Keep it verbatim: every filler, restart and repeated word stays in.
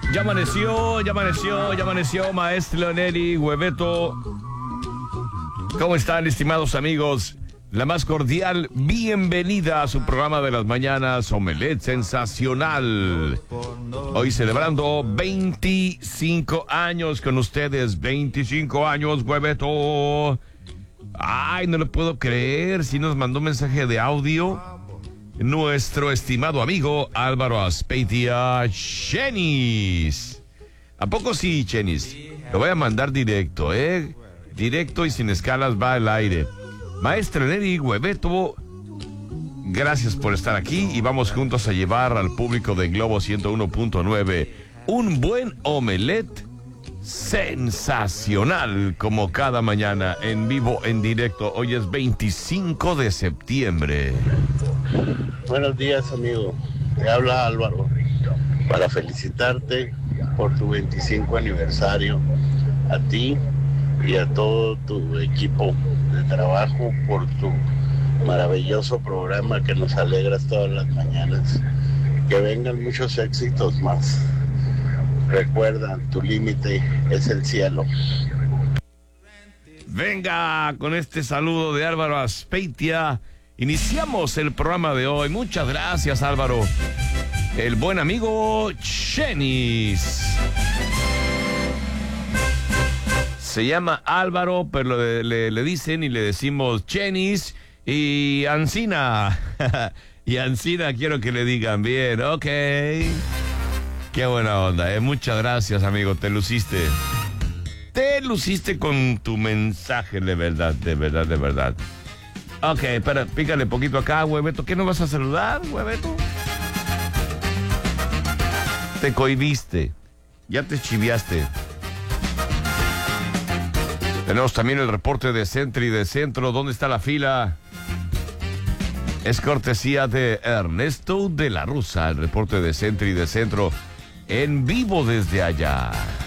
Ya amaneció, ya amaneció, ya amaneció, maestro Neri, Hueveto. ¿Cómo están, estimados amigos? La más cordial bienvenida a su programa de las mañanas, Omelette Sensacional. Hoy celebrando veinticinco años con ustedes, veinticinco años, Hueveto. Ay, no lo puedo creer, si nos mandó un mensaje de audio nuestro estimado amigo Álvaro Azpeitia Chenis. ¿A poco sí, Chenis? Lo voy a mandar directo, ¿eh? Directo y sin escalas va al aire. Maestro Neri, Hueveto, gracias por estar aquí y vamos juntos a llevar al público de Globo ciento uno punto nueve un buen omelette sensacional como cada mañana en vivo, en directo. Hoy es veinticinco de septiembre. Buenos días, amigo. Te habla Álvaro para felicitarte por tu veinticinco aniversario, a ti y a todo tu equipo de trabajo por tu maravilloso programa que nos alegras todas las mañanas. Que vengan muchos éxitos más. Recuerda, tu límite es el cielo. Venga, con este saludo de Álvaro Azpeitia, iniciamos el programa de hoy. Muchas gracias, Álvaro. El buen amigo Chenis. Se llama Álvaro, pero le, le, le dicen y le decimos Chenis y Ancina. Y Ancina quiero que le digan bien, ok. Qué buena onda, eh. Muchas gracias, amigo, te luciste. Te luciste con tu mensaje, de verdad, de verdad, de verdad. Ok, espera, pícale poquito acá, Hueveto. ¿Qué no vas a saludar, Hueveto? Te cohibiste. Ya te chiviaste. Tenemos también el reporte de Centro y de Centro. ¿Dónde está la fila? Es cortesía de Ernesto de la Rusa. El reporte de Centro y de Centro en vivo desde allá.